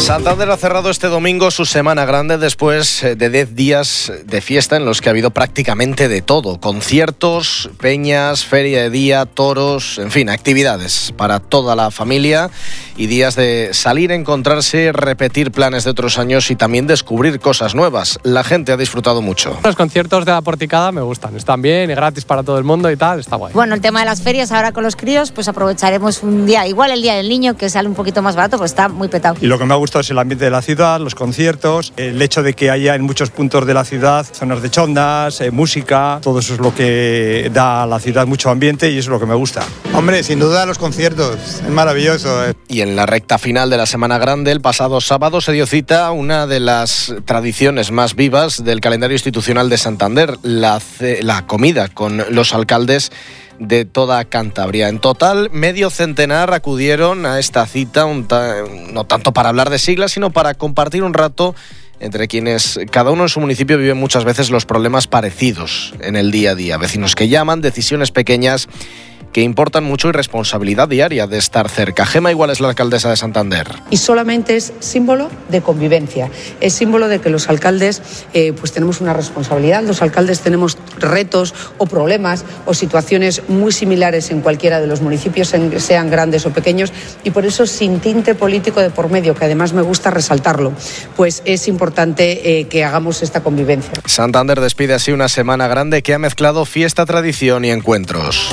Santander ha cerrado este domingo su semana grande después de 10 días de fiesta en los que ha habido prácticamente de todo. Conciertos, peñas, feria de día, toros, en fin, actividades para toda la familia y días de salir, encontrarse, repetir planes de otros años y también descubrir cosas nuevas. La gente ha disfrutado mucho. Los conciertos de la Porticada me gustan, están bien y gratis para todo el mundo y tal, está guay. Bueno, el tema de las ferias ahora con los críos, pues aprovecharemos un día, igual el Día del Niño, que sale un poquito más barato, pues está muy petado. Y lo que me ha gustado es el ambiente de la ciudad, los conciertos, el hecho de que haya en muchos puntos de la ciudad zonas de chondas, música, todo eso es lo que da a la ciudad mucho ambiente y eso es lo que me gusta. Hombre, sin duda los conciertos, es maravilloso. Y en la recta final de la Semana Grande, el pasado sábado, se dio cita una de las tradiciones más vivas del calendario institucional de Santander, la comida con los alcaldes de toda Cantabria. En total, medio centenar acudieron a esta cita, no tanto para hablar de siglas, sino para compartir un rato entre quienes cada uno en su municipio vive muchas veces los problemas parecidos en el día a día. Vecinos que llaman, decisiones pequeñas que importan mucho y responsabilidad diaria de estar cerca. Gema Igual es la alcaldesa de Santander. Y solamente es símbolo de convivencia, es símbolo de que los alcaldes pues tenemos una responsabilidad, los alcaldes tenemos retos o problemas o situaciones muy similares en cualquiera de los municipios, sean grandes o pequeños, y por eso sin tinte político de por medio, que además me gusta resaltarlo, pues es importante que hagamos esta convivencia. Santander despide así una Semana Grande que ha mezclado fiesta, tradición y encuentros.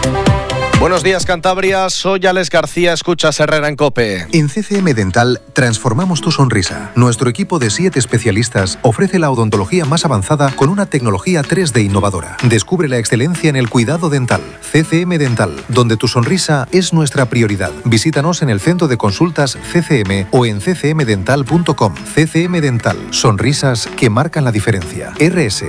Buenos días, Cantabria. Soy Alex García. Escuchas Herrera en COPE. En CCM Dental transformamos tu sonrisa. Nuestro equipo de 7 especialistas ofrece la odontología más avanzada con una tecnología 3D innovadora. Descubre la excelencia en el cuidado dental. CCM Dental, donde tu sonrisa es nuestra prioridad. Visítanos en el centro de consultas CCM o en ccmdental.com. CCM Dental. Sonrisas que marcan la diferencia. RS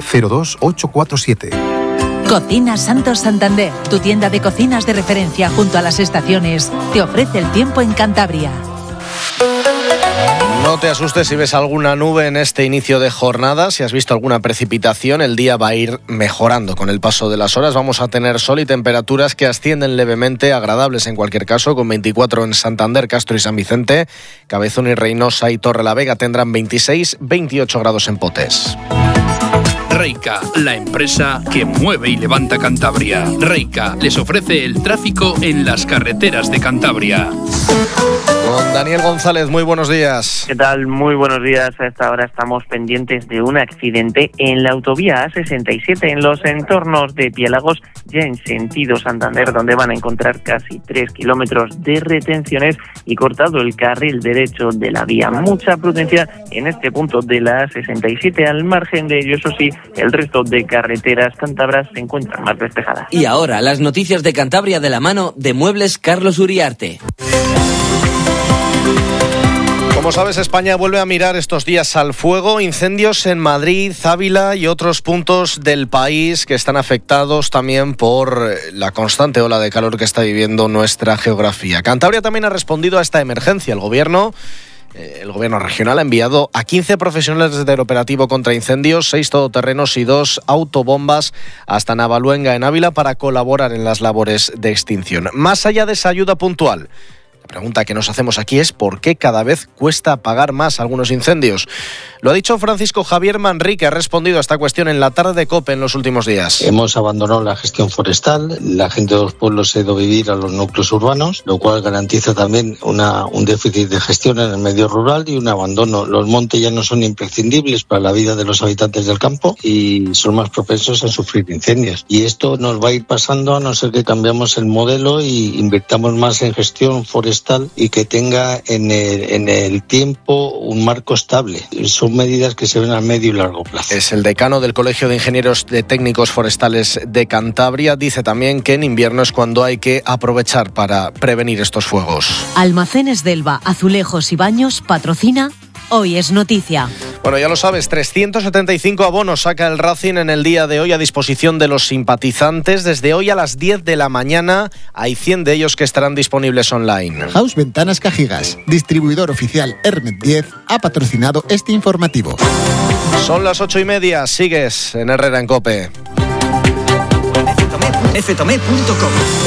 02847. Cocina Santos Santander, tu tienda de cocinas de referencia junto a las estaciones, te ofrece el tiempo en Cantabria. No te asustes si ves alguna nube en este inicio de jornada. Si has visto alguna precipitación, el día va a ir mejorando con el paso de las horas. Vamos a tener sol y temperaturas que ascienden levemente, agradables en cualquier caso, con 24 en Santander, Castro y San Vicente. Cabezón y Reynosa y Torrelavega tendrán 26, 28 grados en Potes. Reica, la empresa que mueve y levanta Cantabria. Reica les ofrece el tráfico en las carreteras de Cantabria. Con Daniel González, muy buenos días. ¿Qué tal? Muy buenos días. A esta hora estamos pendientes de un accidente en la autovía A67 en los entornos de Piélagos, ya en sentido Santander, donde van a encontrar casi 3 kilómetros de retenciones y cortado el carril derecho de la vía. Mucha prudencia en este punto de la A67. Al margen de ello, eso sí, el resto de carreteras cántabras se encuentran más despejadas. Y ahora, las noticias de Cantabria de la mano de Muebles Carlos Uriarte. Como sabes, España vuelve a mirar estos días al fuego. Incendios en Madrid, Ávila y otros puntos del país que están afectados también por la constante ola de calor que está viviendo nuestra geografía. Cantabria también ha respondido a esta emergencia. El gobierno regional ha enviado a 15 profesionales del operativo contra incendios, 6 todoterrenos y 2 autobombas hasta Navaluenga, en Ávila, para colaborar en las labores de extinción. Más allá de esa ayuda puntual, la pregunta que nos hacemos aquí es ¿por qué cada vez cuesta apagar más algunos incendios? Lo ha dicho Francisco Javier Manrique, ha respondido a esta cuestión en la tarde de COPE en los últimos días. Hemos abandonado la gestión forestal, la gente de los pueblos se ha ido a vivir a los núcleos urbanos, lo cual garantiza también un déficit de gestión en el medio rural y un abandono. Los montes ya no son imprescindibles para la vida de los habitantes del campo y son más propensos a sufrir incendios. Y esto nos va a ir pasando a no ser que cambiamos el modelo y invirtamos más en gestión forestal y que tenga en el tiempo un marco estable. Son medidas que se ven a medio y largo plazo. Es el decano del Colegio de Ingenieros de Técnicos Forestales de Cantabria. Dice también que en invierno es cuando hay que aprovechar para prevenir estos fuegos. Almacenes Delva, Azulejos y Baños patrocina Hoy es Noticia. Bueno, ya lo sabes, 375 abonos saca el Racing en el día de hoy a disposición de los simpatizantes. Desde hoy a las 10 de la mañana hay 100 de ellos que estarán disponibles online. House Ventanas Cajigas, distribuidor oficial Hermet 10, ha patrocinado este informativo. Son las 8:30, sigues en Herrera en COPE. ftome.com